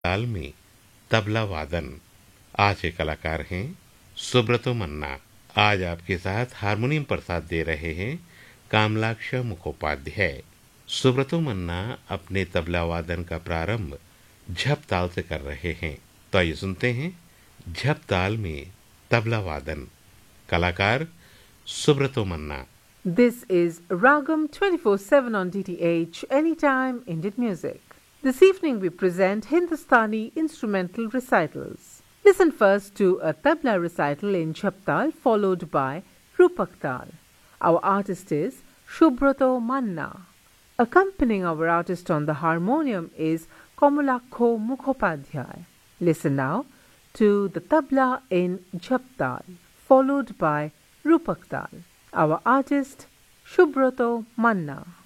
ताल में तबला वादन। आज के कलाकार हैं सुब्रतो मन्ना। आज आपके साथ हारमोनियम पर साथ दे रहे हैं कामलाक्ष मुखोपाध्याय। सुब्रतो मन्ना अपने तबला वादन का प्रारंभ झप ताल से कर रहे हैं। तो आइए सुनते हैं झप ताल में तबला वादन। कलाकार सुब्रतो मन्ना। This is Ragam 24/7 on DTH, anytime Indian music. This evening we present Hindustani instrumental recitals. Listen first to a tabla recital in Chhaptal followed by Rupak Tal. Our artist is Subrato Manna. Accompanying our artist on the harmonium is Kamalakho Mukhopadhyay. Listen now to the tabla in Chhaptal followed by Rupak Tal. Our artist Subrato Manna.